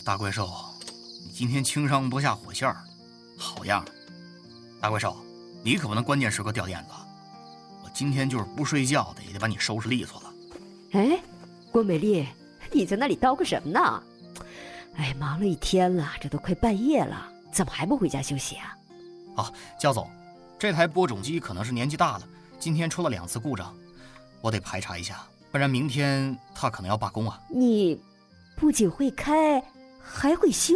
大怪兽，你今天轻伤不下火线儿，好样的！大怪兽，你可不能关键时刻掉链子，我今天就是不睡觉的也得把你收拾利索了。 哎，郭美丽，你在那里叨咕什么呢？哎，忙了一天了，这都快半夜了，怎么还不回家休息啊？ 哦，焦总，这台播种机可能是年纪大了，今天出了2次故障，我得排查一下，不然明天他可能要罢工啊。 你不仅会开，还会修？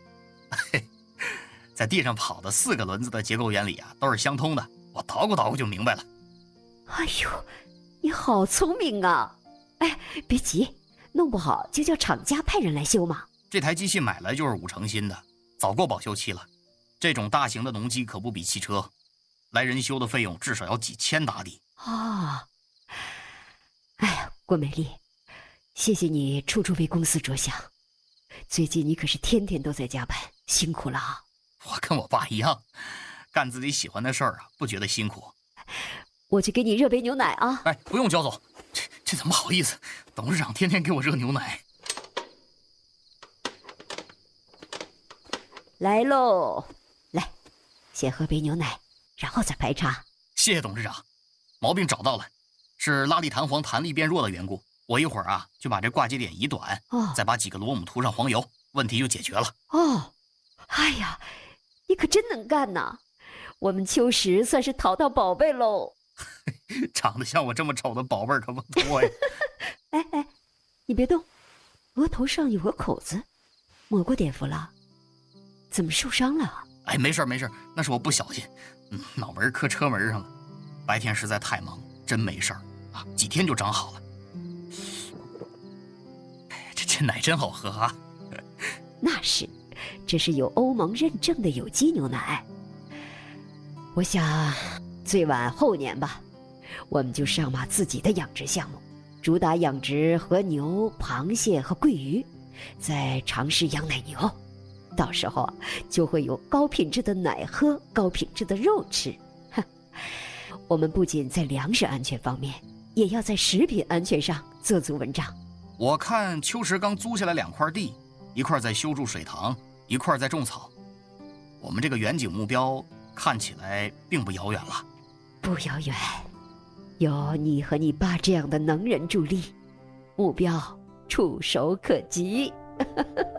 在地上跑的4个轮子的结构原理啊，都是相通的，我捣鼓捣鼓就明白了。 哎呦，你好聪明啊！哎，别急，弄不好就叫厂家派人来修嘛。 这台机器买来就是5成新的，早过保修期了。这种大型的农机可不比汽车，来人修的费用至少要几千打底。 啊，哎呀，郭美丽，谢谢你处处为公司着想。最近你可是天天都在加班，辛苦了啊！ 我跟我爸一样，干自己喜欢的事儿啊，不觉得辛苦。 我去给你热杯牛奶啊！ 哎，不用，焦总，这怎么好意思？董事长天天给我热牛奶。 来喽，来，先喝杯牛奶，然后再排查。 谢谢董事长，毛病找到了，是拉力弹簧弹力变弱的缘故。我一会儿啊就把这挂接点移短，再把几个螺母涂上黄油，问题就解决了。 哦，哎呀，你可真能干呐！我们秋实算是淘到宝贝喽。 长得像我这么丑的宝贝儿可不多呀。 哎哎，你别动，额头上有个口子，抹过碘伏了？怎么受伤了？ 哎，没事没事，那是我不小心，脑门磕车门上了。白天实在太忙，真没事儿啊，几天就长好了。这奶真好喝啊！ 那是，这是有欧盟认证的有机牛奶。我想，最晚后年吧，我们就上马自己的养殖项目，主打养殖和牛、螃蟹和桂鱼，再尝试养奶牛。到时候啊，就会有高品质的奶喝，高品质的肉吃。我们不仅在粮食安全方面，也要在食品安全上做足文章。 我看秋实刚租下来2块地，一块在修筑水塘，一块在种草。我们这个远景目标看起来并不遥远了。 不遥远，有你和你爸这样的能人助力，目标触手可及。